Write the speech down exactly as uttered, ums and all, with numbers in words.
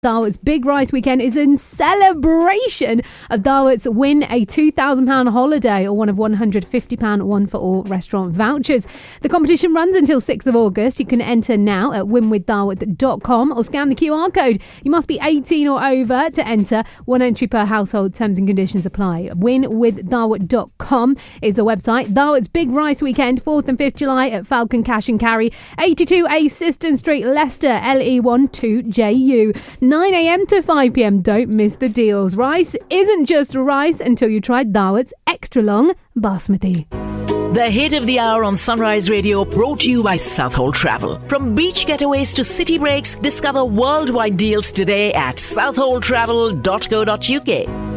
Darwit's Big Rice Weekend is in celebration of Darwit's Win a two thousand pounds holiday or one of one hundred fifty pounds one for all restaurant vouchers. The competition runs until sixth of August. You can enter now at win with darwit dot com or scan the Q R code. You must be eighteen or over to enter. One entry per household. Terms and conditions apply. win with darwit dot com is the website. Darwit's Big Rice Weekend, fourth and fifth of July at Falcon Cash and Carry, eighty-two A Siston Street, Leicester, L E one two J U. nine a.m. to five p.m. Don't miss the deals. Rice isn't just rice until you try Darwit's extra long basmati. The hit of the hour on Sunrise Radio, brought to you by Southhold Travel. From beach getaways to city breaks, discover worldwide deals today at southhold travel dot co dot uk.